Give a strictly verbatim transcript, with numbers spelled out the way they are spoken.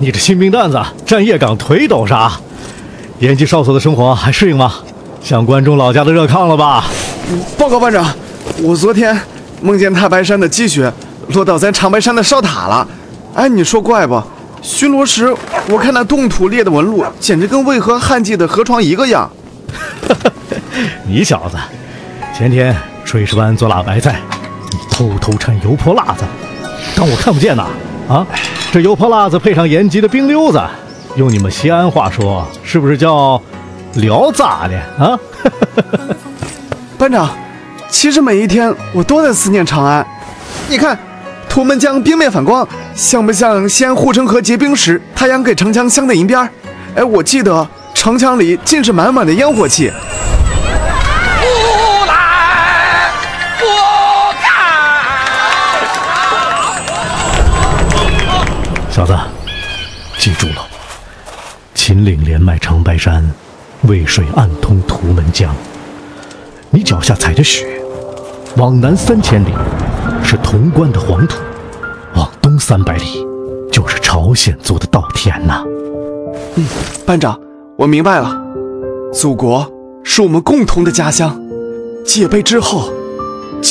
你这新兵蛋子站夜岗腿抖啥？延吉哨所的生活还适应吗？想关中老家的热炕了吧？ 报告班长，我昨天梦见太白山的积雪落到咱长白山的哨塔了。哎，你说怪不？巡逻时我看那冻土裂的纹路，简直跟渭河旱季的河床一个样。 你小子，前天炊事班做辣白菜，你偷偷掺油泼辣子，当我看不见呐？啊，这油泼辣子配上延吉的冰溜子，用你们西安话说，是不是叫聊咋的啊？ 班长，其实每一天我都在思念长安。你看，图们江冰面反光，像不像西安护城河结冰时太阳给城墙镶的银边？哎，我记得城墙里尽是满满的烟火气。 不来不敢。 小子，记住了，秦岭连麦长白山，渭水暗通图们江。你脚下踩着雪，往南三千里是潼关的黄土，往东三百里就是朝鲜族的稻田呐。 嗯，班长，我明白了，祖国是我们共同的家乡，戒备之后